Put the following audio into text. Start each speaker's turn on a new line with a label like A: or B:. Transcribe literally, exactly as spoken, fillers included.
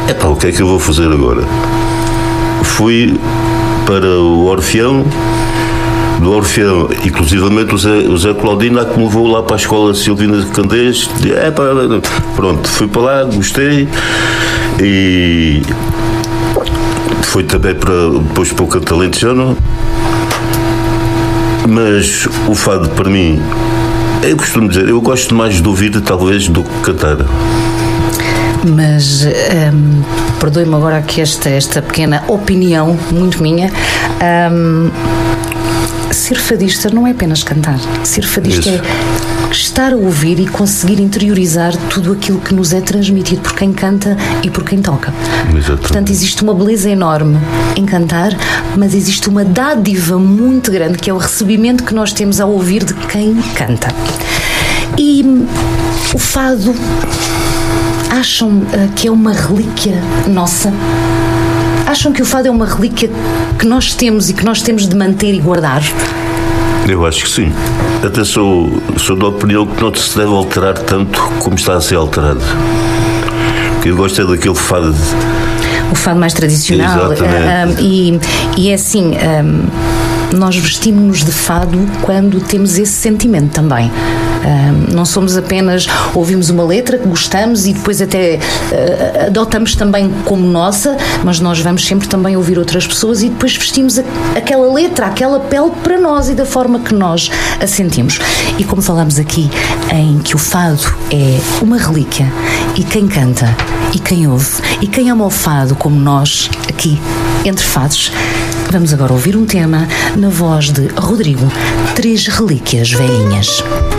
A: epá, o que é que eu vou fazer agora? Fui para o Orfeão. Do Orfeão, inclusivamente o Zé, o Zé Claudino, que me levou lá para a escola Silvina de Candeias. É, pá, pronto, fui para lá, gostei. E fui também para, depois para o Canto Alentejano. Mas o fado, para mim, eu costumo dizer, eu gosto mais de ouvir talvez do que cantar.
B: Mas hum, perdoe-me agora aqui esta, esta pequena opinião, muito minha. hum, Ser fadista não é apenas cantar. Ser fadista Isso. é estar a ouvir e conseguir interiorizar tudo aquilo que nos é transmitido por quem canta e por quem toca. Exatamente. Portanto, existe uma beleza enorme em cantar, mas existe uma dádiva muito grande, que é o recebimento que nós temos ao ouvir de quem canta. E o fado, acham uh, que é uma relíquia nossa? Acham que o fado é uma relíquia que nós temos e que nós temos de manter e guardar?
A: Eu acho que sim. Até sou, sou da opinião que não se deve alterar tanto como está a ser alterado. Porque eu gosto é daquele fado.
B: O fado mais tradicional.
A: Exatamente.
B: Uh, e, e é assim, um, nós vestimos-nos de fado quando temos esse sentimento também. Uh, não somos apenas, ouvimos uma letra que gostamos e depois até uh, adotamos também como nossa, mas nós vamos sempre também ouvir outras pessoas e depois vestimos a, aquela letra, aquela pele para nós e da forma que nós a sentimos. E como falamos aqui em que o fado é uma relíquia, e quem canta e quem ouve e quem ama o fado como nós aqui entre fados, vamos agora ouvir um tema na voz de Rodrigo, Três Relíquias Velhinhas.